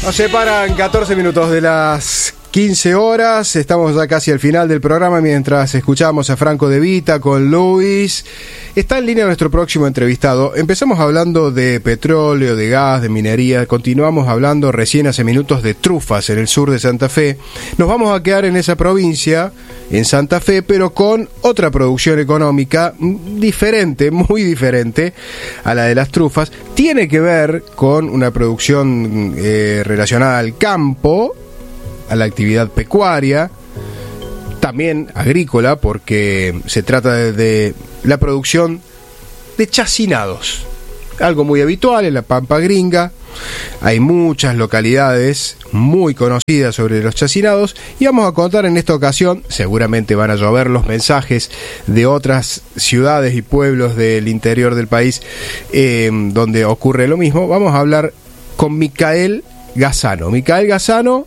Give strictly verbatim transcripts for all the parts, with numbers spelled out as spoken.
Nos separan catorce minutos de las quince horas, estamos ya casi al final del programa mientras escuchamos a Franco De Vita con Luis. Está en línea nuestro próximo entrevistado. Empezamos hablando de petróleo, de gas, de minería, continuamos hablando recién hace minutos de trufas en el sur de Santa Fe. Nos vamos a quedar en esa provincia, en Santa Fe, pero con otra producción económica diferente, muy diferente a la de las trufas. Tiene que ver con una producción eh, relacionada al campo, a la actividad pecuaria, también agrícola, porque se trata de, de la producción de chacinados, algo muy habitual en la Pampa Gringa. Hay muchas localidades muy conocidas sobre los chacinados y vamos a contar en esta ocasión, seguramente van a llover los mensajes de otras ciudades y pueblos del interior del país eh, donde ocurre lo mismo. Vamos a hablar con Micael Gazzano. Micael Gazzano,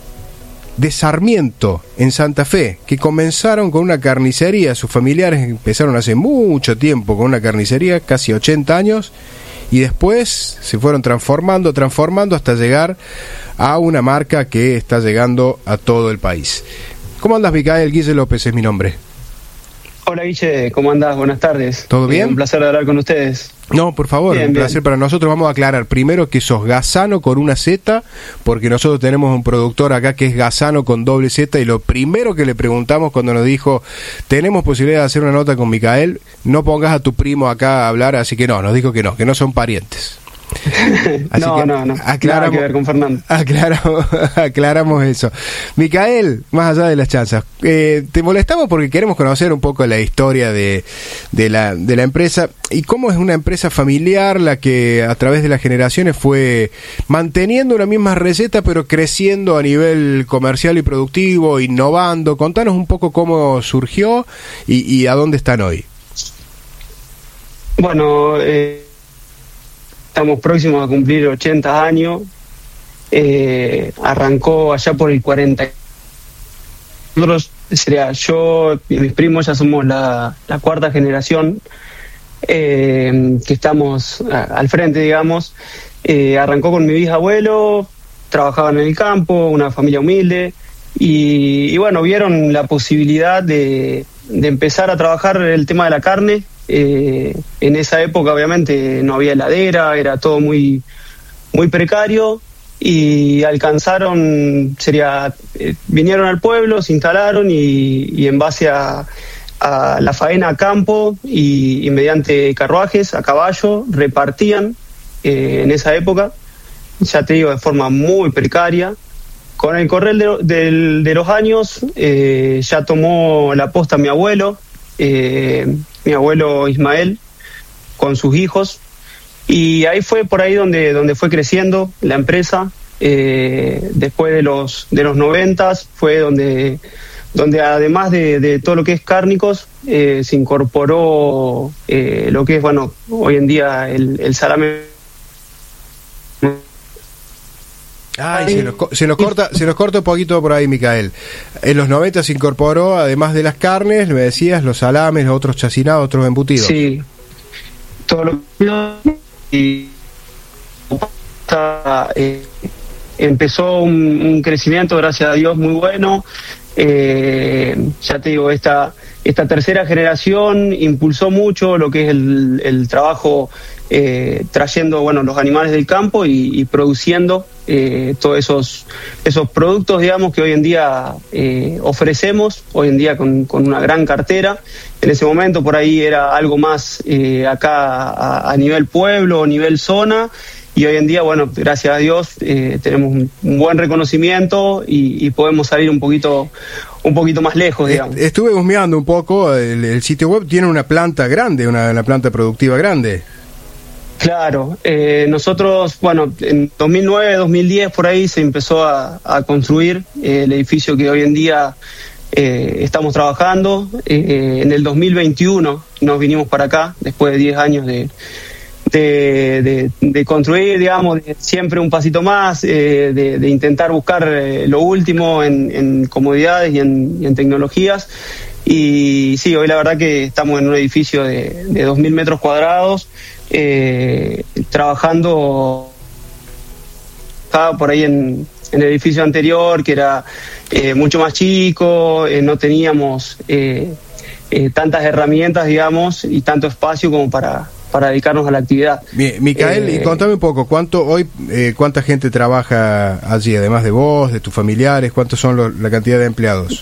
de Sarmiento, en Santa Fe, que comenzaron con una carnicería. Sus familiares empezaron hace mucho tiempo con una carnicería, casi ochenta años, y después se fueron transformando, transformando hasta llegar a una marca que está llegando a todo el país. ¿Cómo andas, Micael? Guille López es mi nombre. Hola, Guille, ¿cómo andás? Buenas tardes. ¿Todo bien? Eh, un placer hablar con ustedes. No, por favor, bien, un placer bien. Para nosotros. Vamos a aclarar primero que sos Gazzano con una Z, porque nosotros tenemos un productor acá que es Gazzano con doble Z, y lo primero que le preguntamos cuando nos dijo, tenemos posibilidad de hacer una nota con Micael, no pongas a tu primo acá a hablar, así que no, nos dijo que no, que no son parientes. Así no, que no, no, aclaramos, nada que ver con Fernando. Aclaramos, aclaramos eso. Micael, más allá de las chanzas, eh, te molestamos porque queremos conocer un poco la historia de, de, la, de la empresa y cómo es una empresa familiar la que a través de las generaciones fue manteniendo una misma receta pero creciendo a nivel comercial y productivo, innovando. Contanos un poco cómo surgió y, y a dónde están hoy. Bueno, eh... estamos próximos a cumplir ochenta años. Eh, arrancó allá por el cuarenta. Nosotros, sería yo y mis primos, ya somos la, la cuarta generación eh, que estamos a, al frente, digamos. Eh, arrancó con mi bisabuelo, trabajaban en el campo, una familia humilde, y, y bueno, vieron la posibilidad de, de empezar a trabajar el tema de la carne. Eh, en esa época obviamente no había heladera, era todo muy muy precario, y alcanzaron, sería eh, vinieron al pueblo, se instalaron y, y en base a, a la faena a campo y, y mediante carruajes a caballo repartían eh, en esa época, ya te digo, de forma muy precaria. Con el correr de, de, de los años eh, ya tomó la posta mi abuelo, eh, mi abuelo Ismael, con sus hijos, y ahí fue por ahí donde donde fue creciendo la empresa. Eh, después de los de los noventas fue donde donde además de, de todo lo que es cárnicos eh, se incorporó eh, lo que es, bueno, hoy en día el, el salame. Ay, se nos, se nos corta se nos corta un poquito por ahí, Micael. En los noventa se incorporó, además de las carnes, me decías, los salames, los otros chacinados, otros embutidos. Sí, todo lo y eh, empezó un, un crecimiento, gracias a Dios, muy bueno. Eh, ya te digo, esta esta tercera generación impulsó mucho lo que es el, el trabajo eh, trayendo, bueno, los animales del campo y, y produciendo eh, todos esos esos productos, digamos, que hoy en día eh, ofrecemos, hoy en día con, con una gran cartera. En ese momento por ahí era algo más eh, acá a, a nivel pueblo, a nivel zona, y hoy en día, bueno, gracias a Dios eh, tenemos un, un buen reconocimiento y, y podemos salir un poquito un poquito más lejos, digamos. Estuve husmeando un poco el, el sitio web, tiene una planta grande, una, una planta productiva grande. Claro, eh, nosotros, bueno, en dos mil nueve, dos mil diez por ahí se empezó a, a construir eh, el edificio que hoy en día eh, estamos trabajando. Eh, en el dos mil veintiuno nos vinimos para acá, después de diez años de, de, de, de construir, digamos, de siempre un pasito más, eh, de, de intentar buscar eh, lo último en, en comodidades y en, y en tecnologías. Y sí, hoy la verdad que estamos en un edificio de, de dos mil metros cuadrados, eh, trabajando trabajaba por ahí en, en el edificio anterior, que era eh, mucho más chico, eh, no teníamos eh, eh, tantas herramientas, digamos, y tanto espacio como para, para dedicarnos a la actividad. Bien, Micael, eh, y contame un poco, ¿cuánto hoy, eh, cuánta gente trabaja allí, además de vos, de tus familiares? ¿Cuántos son lo, la cantidad de empleados?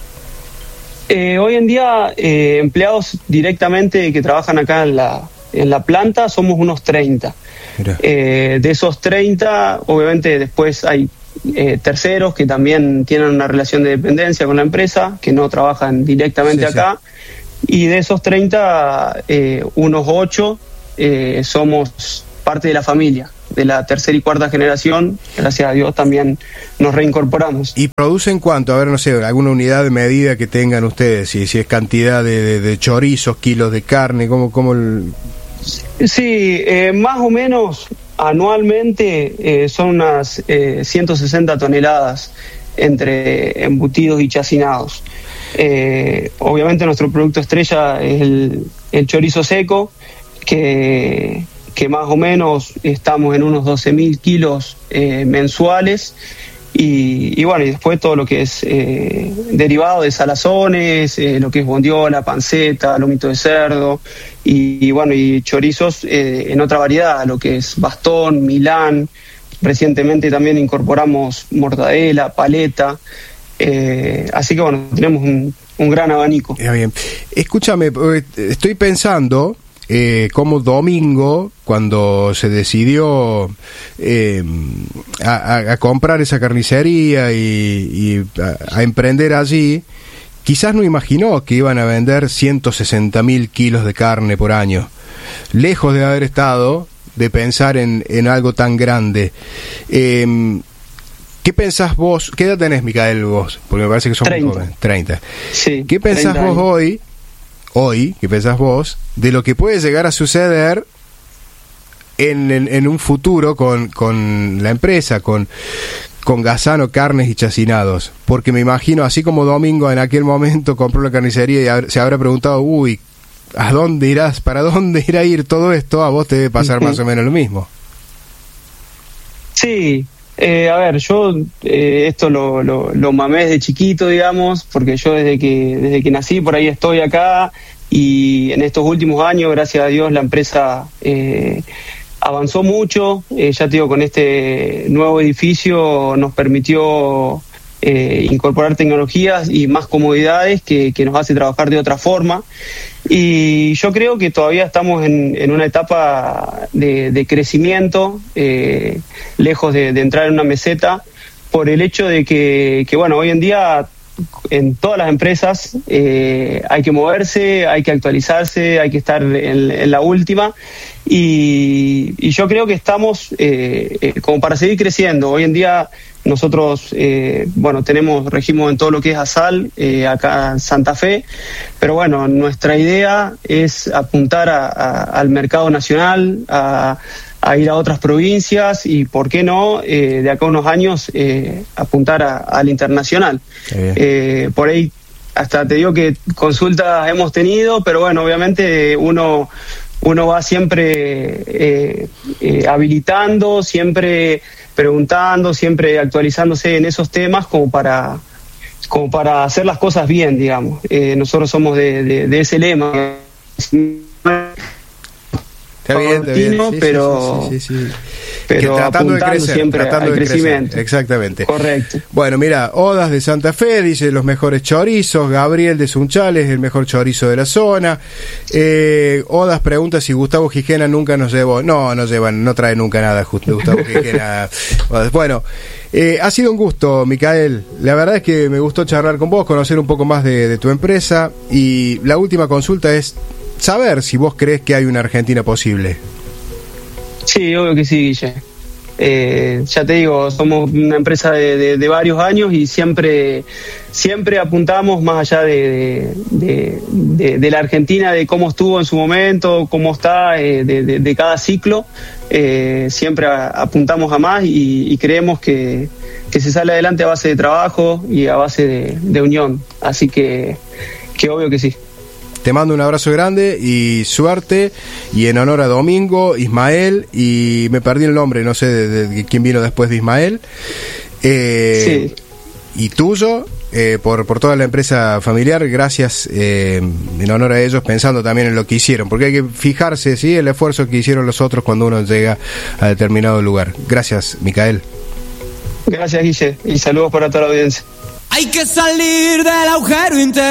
Eh, hoy en día, eh, empleados directamente que trabajan acá en la, en la planta, somos unos treinta. Eh, de esos treinta, obviamente después hay eh, terceros que también tienen una relación de dependencia con la empresa, que no trabajan directamente sí, acá. Sí. Y de esos treinta, eh, unos ocho eh, somos parte de la familia, de la tercera y cuarta generación. Gracias a Dios también nos reincorporamos. ¿Y producen cuánto? A ver, no sé, alguna unidad de medida que tengan ustedes, si, si es cantidad de, de, de chorizos, kilos de carne, ¿cómo, cómo el... Sí, eh, más o menos anualmente eh, son unas eh, ciento sesenta toneladas entre embutidos y chacinados. Eh, obviamente nuestro producto estrella es el, el chorizo seco, que... que más o menos estamos en unos doce mil kilos eh, mensuales, y, y bueno, y después todo lo que es eh, derivado de salazones, eh, lo que es bondiola, panceta, lomito de cerdo, y, y bueno, y chorizos eh, en otra variedad, lo que es bastón, milán. Recientemente también incorporamos mortadela, paleta, eh, así que bueno, tenemos un, un gran abanico. Ya bien. Escúchame, estoy pensando... Eh, como domingo, cuando se decidió eh, a, a comprar esa carnicería y, y a, a emprender allí, quizás no imaginó que iban a vender ciento sesenta mil kilos de carne por año. Lejos de haber estado de pensar en, en algo tan grande. Eh, ¿Qué pensás vos? ¿Qué edad tenés, Micael, vos? Porque me parece que sos muy joven. treinta. Sí, ¿Qué pensás vos hoy? Hoy, ¿qué pensás vos? De lo que puede llegar a suceder en, en, en un futuro con, con la empresa, con, con Gazano Carnes y Chacinados. Porque me imagino, así como Domingo en aquel momento compró la carnicería y se habrá preguntado, uy, ¿a dónde irás? ¿Para dónde irá a ir todo esto? A vos te debe pasar uh-huh. más o menos lo mismo. Sí. Eh, a ver, yo eh, esto lo, lo, lo mamé desde chiquito, digamos, porque yo desde que desde que nací por ahí estoy acá, y en estos últimos años, gracias a Dios, la empresa eh, avanzó mucho. Eh, ya te digo, con este nuevo edificio nos permitió eh, incorporar tecnologías y más comodidades que, que nos hace trabajar de otra forma. Y yo creo que todavía estamos en, en una etapa de, de crecimiento, eh, lejos de, de entrar en una meseta, por el hecho de que, que bueno, hoy en día en todas las empresas eh, hay que moverse, hay que actualizarse, hay que estar en, en la última, y, y yo creo que estamos eh, eh, como para seguir creciendo. Hoy en día nosotros, eh, bueno, tenemos regimos en todo lo que es ASAL, eh, acá en Santa Fe, pero bueno, nuestra idea es apuntar a, a, al mercado nacional, a, a ir a otras provincias y, ¿por qué no?, eh, de acá a unos años eh, apuntar a, al internacional. Eh, por ahí, hasta te digo que consultas hemos tenido, pero bueno, obviamente uno... uno va siempre eh, eh, habilitando, siempre preguntando, siempre actualizándose en esos temas como para como para hacer las cosas bien, digamos. Eh, nosotros somos de, de, de ese lema. Está bien, está bien. Sí, pero, sí, sí, sí, sí. pero tratando de crecer, siempre tratando al de crecimiento. Crecer. Exactamente. Correcto. Bueno, mira, Odas de Santa Fe dice los mejores chorizos. Gabriel de Sunchales, el mejor chorizo de la zona. Eh, Odas pregunta si Gustavo Gijena nunca nos llevó. No, no llevan, no trae nunca nada justo Gustavo Gijena. Bueno, eh, ha sido un gusto, Micael. La verdad es que me gustó charlar con vos, conocer un poco más de, de tu empresa. Y la última consulta es saber si vos crees que hay una Argentina posible. Sí, obvio que sí, Guille. Eh, ya te digo, somos una empresa de, de, de varios años y siempre siempre apuntamos más allá de, de, de, de la Argentina, de cómo estuvo en su momento, cómo está, eh, de, de, de cada ciclo. Eh, siempre a, apuntamos a más y, y creemos que, que se sale adelante a base de trabajo y a base de, de unión. Así que, que obvio que sí. te mando un abrazo grande y suerte, y en honor a Domingo, Ismael, y me perdí el nombre, no sé de, de quién vino después de Ismael, eh, sí. y tuyo, eh, por, por toda la empresa familiar, gracias, eh, en honor a ellos, pensando también en lo que hicieron, porque hay que fijarse, ¿sí?, el esfuerzo que hicieron los otros cuando uno llega a determinado lugar. Gracias, Micael. Gracias, Guille, y saludos para toda la audiencia. Hay que salir del agujero interior.